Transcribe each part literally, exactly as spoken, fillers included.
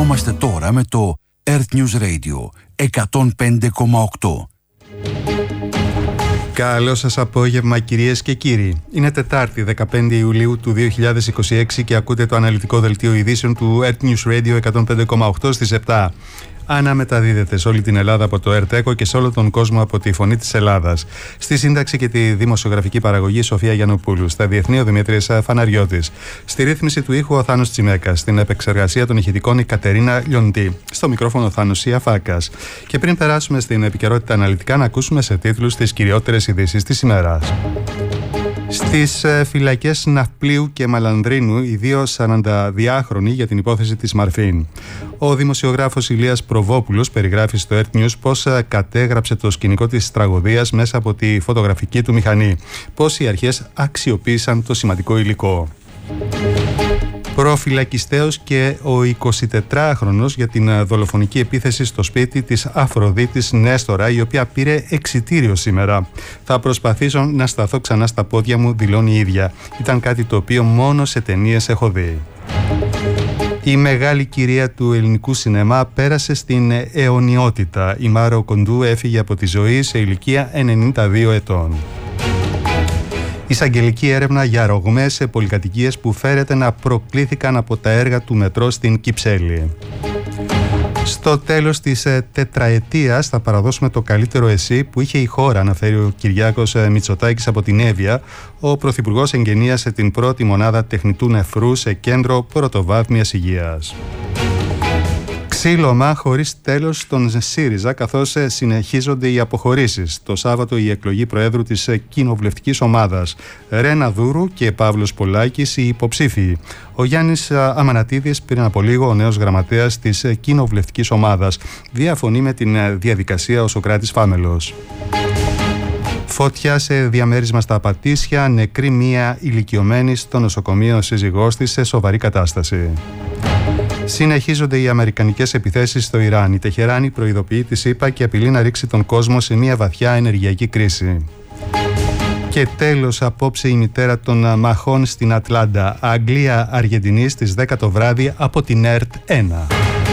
Συνδεόμαστε τώρα με το Earth News Radio εκατόν πέντε κόμμα οκτώ. Καλό σας απόγευμα, κυρίες και κύριοι. Είναι Τετάρτη, δεκαπέντε Ιουλίου του δύο χιλιάδες είκοσι έξι και ακούτε το αναλυτικό δελτίο ειδήσεων του Earth News Radio εκατόν πέντε κόμμα οκτώ στις επτά. Αναμεταδίδεται σε όλη την Ελλάδα από το ΕΡΤΕΚΟ και σε όλο τον κόσμο από τη Φωνή της Ελλάδας. Στη σύνταξη και τη δημοσιογραφική παραγωγή Σοφία Γιαννοπούλου. Στα διεθνή ο Δημήτρης Φαναριώτης. Στη ρύθμιση του ήχου ο Θάνος Τσιμέκας. Στην επεξεργασία των ηχητικών η Κατερίνα Λιοντή. Στο μικρόφωνο ο Θάνος Ιαφάκας. Και πριν περάσουμε στην επικαιρότητα αναλυτικά, να ακούσουμε σε τίτλους τις κυριότερες ειδήσεις της ημέρας. Στις φυλακές Ναυπλίου και Μαλανδρίνου, οι δύο σαρανταδυάχρονοι για την υπόθεση της Μαρφίν. Ο δημοσιογράφος Ηλίας Προβόπουλος περιγράφει στο Earth News πώς κατέγραψε το σκηνικό της τραγωδίας μέσα από τη φωτογραφική του μηχανή. Πώς οι αρχές αξιοποίησαν το σημαντικό υλικό. Προφυλακιστέος και ο εικοσιτετράχρονος για την δολοφονική επίθεση στο σπίτι της Αφροδίτης Νέστορα, η οποία πήρε εξιτήριο σήμερα. «Θα προσπαθήσω να σταθώ ξανά στα πόδια μου», δηλώνει η ίδια. «Ήταν κάτι το οποίο μόνο σε ταινίες έχω δει». Η μεγάλη κυρία του ελληνικού σινεμά πέρασε στην αιωνιότητα. Η Μάρο Κοντού έφυγε από τη ζωή σε ηλικία ενενήντα δύο ετών. Εισαγγελική έρευνα για ρογμές σε πολυκατοικίες που φέρεται να προκλήθηκαν από τα έργα του μετρό στην Κυψέλη. Στο τέλος της ε, τετραετίας θα παραδώσουμε το καλύτερο εσύ που είχε η χώρα, αναφέρει ο Κυριάκος ε, Μητσοτάκης από την Εύβοια. Ο Πρωθυπουργός εγγενίασε την πρώτη μονάδα τεχνητού νεφρού σε κέντρο πρωτοβάθμιας υγείας. Ξύλωμα χωρίς τέλος στον ΣΥΡΙΖΑ, καθώς συνεχίζονται οι αποχωρήσεις. Το Σάββατο η εκλογή Προέδρου της κοινοβουλευτικής ομάδας. Ρένα Δούρου και Παύλος Πολάκης οι υποψήφιοι. Ο Γιάννης Αμανατίδης, πριν από λίγο ο νέος γραμματέας της κοινοβουλευτικής ομάδας, διαφωνεί με την διαδικασία ο Σωκράτης Φάμελος. Φωτιά σε διαμέρισμα στα Πατήσια, νεκρή μία ηλικιωμένη στο νοσοκομείο σύζυγός της σε σοβαρή κατάσταση. Συνεχίζονται οι αμερικανικές επιθέσεις στο Ιράν. Η Τεχεράνη προειδοποιεί τη ΣΥΠΑ και απειλεί να ρίξει τον κόσμο σε μια βαθιά ενεργειακή κρίση. Και τέλος, απόψε η μητέρα των μαχών στην Ατλάντα. Αγγλία-Αργεντινή στις δέκα το βράδυ από την ΕΡΤ ένα.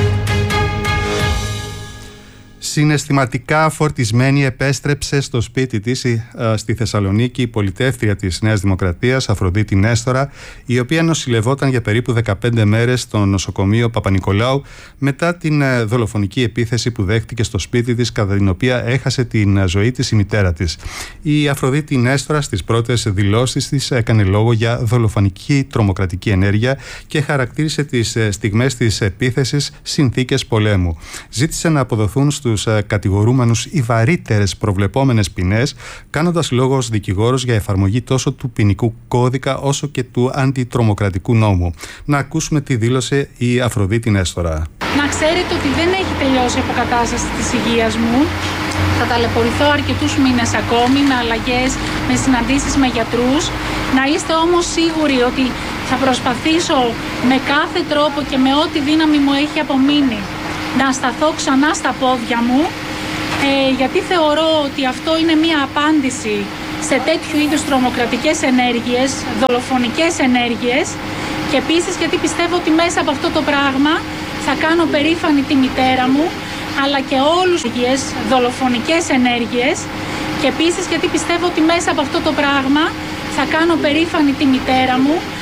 Συναισθηματικά φορτισμένη επέστρεψε στο σπίτι της στη Θεσσαλονίκη η πολιτεύτρια της Νέας Δημοκρατίας, Αφροδίτη Νέστορα, η οποία νοσηλευόταν για περίπου δεκαπέντε μέρες στο νοσοκομείο Παπα-Νικολάου μετά την δολοφονική επίθεση που δέχτηκε στο σπίτι της, κατά την οποία έχασε την ζωή της η μητέρα της. Η Αφροδίτη Νέστορα στις πρώτες δηλώσεις της έκανε λόγο για δολοφονική τρομοκρατική ενέργεια και χαρακτήρισε τις στιγμές της επίθεσης συνθήκες πολέμου. Ζήτησε να αποδοθούν στους κατηγορούμενους οι βαρύτερες προβλεπόμενες ποινές, κάνοντας λόγο ως δικηγόρος για εφαρμογή τόσο του ποινικού κώδικα όσο και του αντιτρομοκρατικού νόμου. Να ακούσουμε τι δήλωσε η Αφροδίτη Νέστορα. Να ξέρετε ότι δεν έχει τελειώσει η αποκατάσταση της υγείας μου. Θα ταλαιπωρηθώ αρκετούς μήνες ακόμη με αλλαγές, με συναντήσεις με γιατρούς. Να είστε όμως σίγουροι ότι θα προσπαθήσω με κάθε τρόπο και με ό,τι δύναμη μου έχει απομείνει να σταθώ ξανά στα πόδια μου, ε, γιατί θεωρώ ότι αυτό είναι μία απάντηση σε τέτοιου είδους τρομοκρατικές ενέργειες, δολοφονικές ενέργειες, και επίσης γιατί πιστεύω ότι μέσα από αυτό το πράγμα θα κάνω περήφανη τη μητέρα μου, αλλά και όλους τις δολοφονικές ενέργειες, και επίσης γιατί πιστεύω ότι μέσα από αυτό το πράγμα θα κάνω περήφανη τη μητέρα μου,